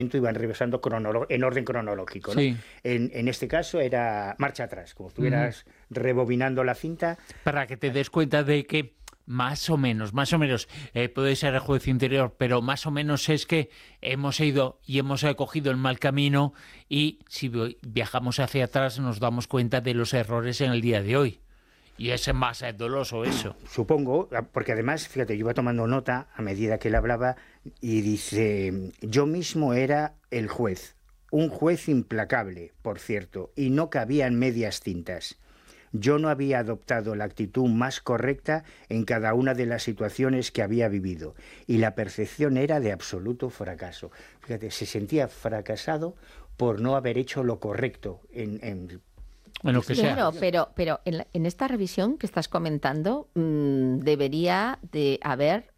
iban revisando en orden cronológico, ¿no? Sí. En este caso era marcha atrás, como si estuvieras rebobinando la cinta. Para que te des cuenta de que más o menos, puede ser el juez interior, pero más o menos es que hemos ido y hemos cogido el mal camino, y si viajamos hacia atrás nos damos cuenta de los errores en el día de hoy. Y es más doloroso eso. Supongo, porque además, fíjate, yo iba tomando nota a medida que él hablaba y dice, yo mismo era el juez, un juez implacable, por cierto, y no cabían medias tintas. Yo no había adoptado la actitud más correcta en cada una de las situaciones que había vivido, y la percepción era de absoluto fracaso. Fíjate, se sentía fracasado por no haber hecho lo correcto en lo que sea. Claro, pero en esta revisión que estás comentando debería de haber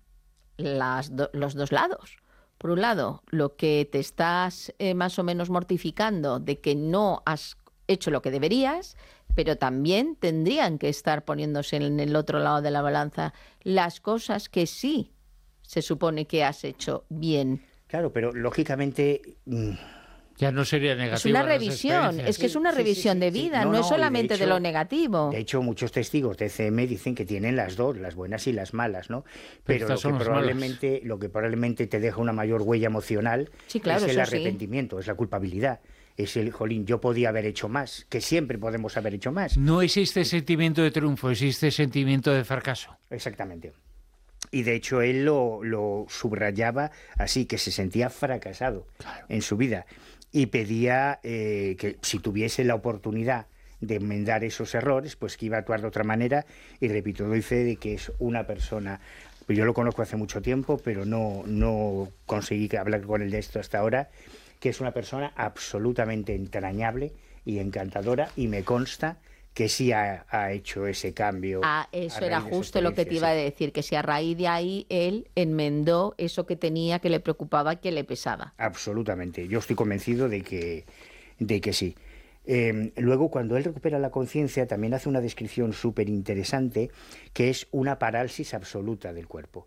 los dos lados. Por un lado, lo que te estás más o menos mortificando de que no has hecho lo que deberías, pero también tendrían que estar poniéndose en el otro lado de la balanza las cosas que sí se supone que has hecho bien. Claro, pero lógicamente... Ya no sería negativo. Es una revisión, es que es una revisión de vida, no es solamente de lo negativo. De hecho, muchos testigos de CM dicen que tienen las dos, las buenas y las malas, ¿no? Pero lo que probablemente te deja una mayor huella emocional es el arrepentimiento, es la culpabilidad. Es el, jolín, yo podía haber hecho más, que siempre podemos haber hecho más. No existe sentimiento de triunfo, existe sentimiento de fracaso. Exactamente. Y de hecho él lo subrayaba así, que se sentía fracasado en su vida. Y pedía que si tuviese la oportunidad de enmendar esos errores, pues que iba a actuar de otra manera. Y repito, doy fe de que es una persona, pues yo lo conozco hace mucho tiempo, pero no conseguí hablar con él de esto hasta ahora, que es una persona absolutamente entrañable y encantadora, y me consta que sí ha hecho ese cambio. Eso era justo lo que te iba a decir, que si a raíz de ahí él enmendó eso que tenía, que le preocupaba, que le pesaba. Absolutamente, yo estoy convencido de que sí. Luego, cuando él recupera la conciencia, también hace una descripción súper interesante, que es una parálisis absoluta del cuerpo.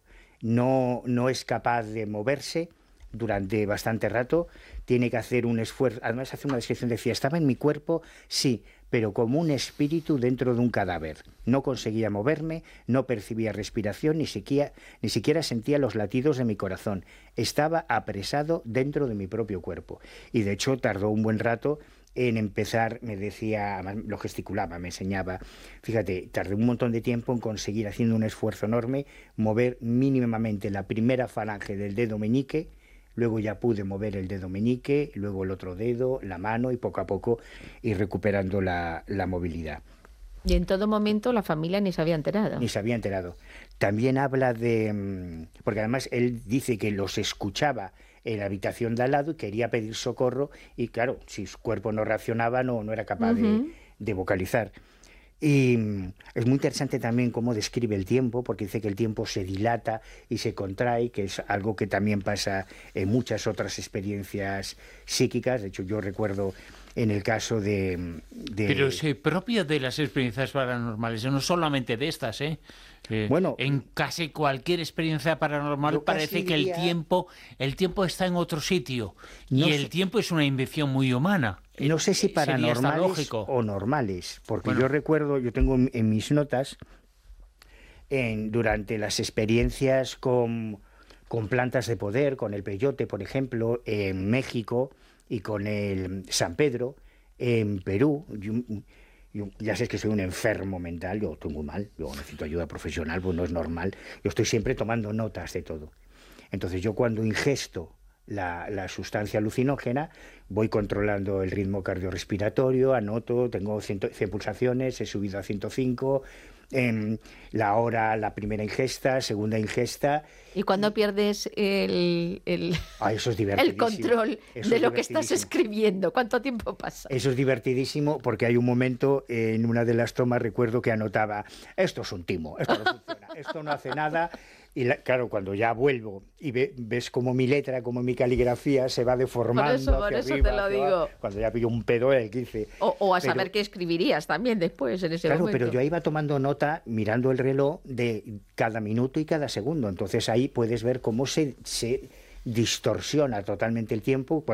No es capaz de moverse durante bastante rato, tiene que hacer un esfuerzo. Además hace una descripción, decía, estaba en mi cuerpo, sí, pero como un espíritu dentro de un cadáver. No conseguía moverme, no percibía respiración, ni siquiera sentía los latidos de mi corazón. Estaba apresado dentro de mi propio cuerpo. Y de hecho tardó un buen rato en empezar, me decía, lo gesticulaba, me enseñaba. Fíjate, tardé un montón de tiempo en conseguir, haciendo un esfuerzo enorme, mover mínimamente la primera falange del dedo meñique. Luego ya pude mover el dedo meñique, luego el otro dedo, la mano, y poco a poco ir recuperando la movilidad. Y en todo momento la familia ni se había enterado. Ni se había enterado. También habla de... Porque además él dice que los escuchaba en la habitación de al lado y quería pedir socorro, y claro, si su cuerpo no reaccionaba, no era capaz de vocalizar. Y es muy interesante también cómo describe el tiempo, porque dice que el tiempo se dilata y se contrae, que es algo que también pasa en muchas otras experiencias psíquicas. De hecho, yo recuerdo en el caso de... Pero es propio de las experiencias paranormales, no solamente de estas, ¿eh? Bueno, en casi cualquier experiencia paranormal parece que el tiempo está en otro sitio, y el tiempo es una invención muy humana. No sé si paranormales o normales, porque yo recuerdo, yo tengo en mis notas, durante las experiencias con plantas de poder, con el peyote, por ejemplo, en México, y con el San Pedro, en Perú. Yo ya sé que soy un enfermo mental, yo estoy muy mal, yo necesito ayuda profesional, pues no es normal. Yo estoy siempre tomando notas de todo. Entonces yo, cuando ingesto la sustancia alucinógena, voy controlando el ritmo cardiorrespiratorio, anoto, tengo 100 pulsaciones, he subido a 105, la hora, la primera ingesta, segunda ingesta. ¿Y cuando pierdes el eso es divertidísimo. El control de lo que estás escribiendo? ¿Cuánto tiempo pasa? Eso es divertidísimo, porque hay un momento en una de las tomas, recuerdo que anotaba, esto es un timo, esto no funciona, esto no hace nada. Y claro, cuando ya vuelvo y ves como mi letra, como mi caligrafía se va deformando. Por eso arriba, te lo digo. Cuando ya pillo un pedo el 15. O a saber qué escribirías también después en ese momento. Claro, pero yo iba tomando nota, mirando el reloj de cada minuto y cada segundo. Entonces ahí puedes ver cómo se distorsiona totalmente el tiempo.